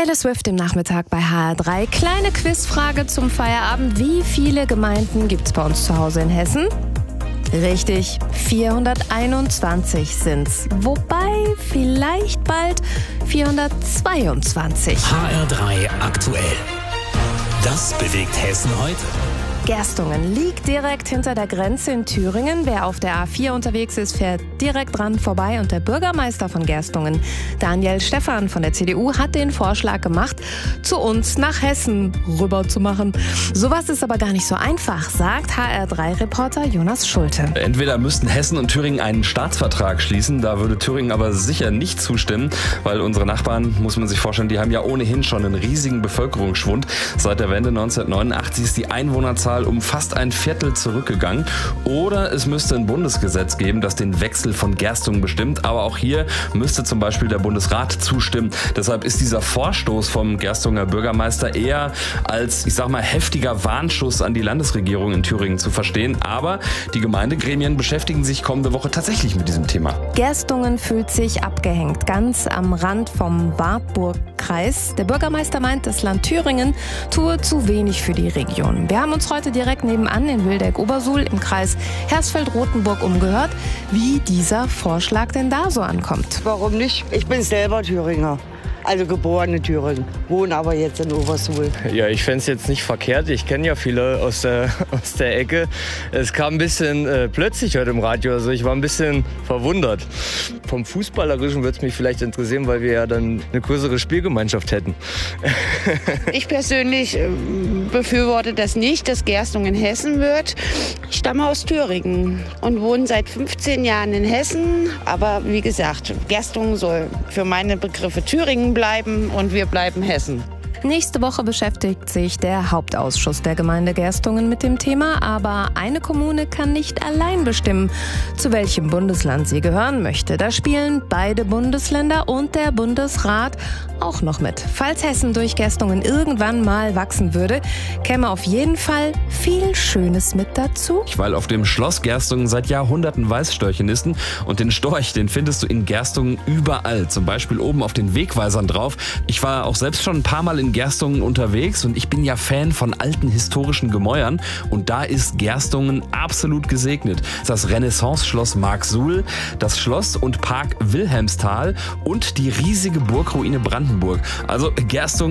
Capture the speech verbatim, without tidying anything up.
Taylor Swift im Nachmittag bei H R drei. Kleine Quizfrage zum Feierabend. Wie viele Gemeinden gibt es bei uns zu Hause in Hessen? Richtig, vierhunderteinundzwanzig sind's. Wobei vielleicht bald vierhundertzweiundzwanzig. H R drei aktuell. Das bewegt Hessen heute. Gerstungen liegt direkt hinter der Grenze in Thüringen. Wer auf der A vier unterwegs ist, fährt direkt dran vorbei. Und der Bürgermeister von Gerstungen, Daniel Stephan von der C D U, hat den Vorschlag gemacht, zu uns nach Hessen rüber zu machen. Sowas ist aber gar nicht so einfach, sagt H R drei Reporter Jonas Schulte. Entweder müssten Hessen und Thüringen einen Staatsvertrag schließen, da würde Thüringen aber sicher nicht zustimmen, weil unsere Nachbarn, muss man sich vorstellen, die haben ja ohnehin schon einen riesigen Bevölkerungsschwund. Seit der Wende neunzehnhundertneunundachtzig ist die Einwohnerzahl um fast ein Viertel zurückgegangen. Oder es müsste ein Bundesgesetz geben, das den Wechsel von Gerstungen bestimmt. Aber auch hier müsste zum Beispiel der Bundesrat zustimmen. Deshalb ist dieser Vorstoß vom Gerstunger Bürgermeister eher als, ich sag mal, heftiger Warnschuss an die Landesregierung in Thüringen zu verstehen. Aber die Gemeindegremien beschäftigen sich kommende Woche tatsächlich mit diesem Thema. Gerstungen fühlt sich abgehängt, ganz am Rand vom Wartburgkreis. Der Bürgermeister meint, das Land Thüringen tue zu wenig für die Region. Wir haben uns heute direkt nebenan in Wildeck-Obersuhl im Kreis Hersfeld-Rotenburg umgehört, wie dieser Vorschlag denn da so ankommt. Warum nicht? Ich bin selber Thüringer. Also geboren in Thüringen, wohne aber jetzt in Obersuhl. Ja, ich fände es jetzt nicht verkehrt. Ich kenne ja viele aus der, aus der Ecke. Es kam ein bisschen äh, plötzlich heute im Radio, also ich war ein bisschen verwundert. Vom Fußballerischen würde es mich vielleicht interessieren, weil wir ja dann eine größere Spielgemeinschaft hätten. Ich persönlich äh, befürworte das nicht, dass Gerstungen in Hessen wird. Ich stamme aus Thüringen und wohne seit fünfzehn Jahren in Hessen. Aber wie gesagt, Gerstungen soll für meine Begriffe Thüringen bleiben und wir bleiben Hessen. Nächste Woche beschäftigt sich der Hauptausschuss der Gemeinde Gerstungen mit dem Thema, aber eine Kommune kann nicht allein bestimmen, zu welchem Bundesland sie gehören möchte. Da spielen beide Bundesländer und der Bundesrat auch noch mit. Falls Hessen durch Gerstungen irgendwann mal wachsen würde, käme auf jeden Fall viel Schönes mit dazu. Weil auf dem Schloss Gerstungen seit Jahrhunderten Weißstörche nisten und den Storch, den findest du in Gerstungen überall, zum Beispiel oben auf den Wegweisern drauf. Ich war auch selbst schon ein paar Mal in Gerstungen unterwegs und ich bin ja Fan von alten historischen Gemäuern und da ist Gerstungen absolut gesegnet. Das Renaissance-Schloss Marksuhl, das Schloss und Park Wilhelmsthal und die riesige Burgruine Brandenburg. Also Gerstungen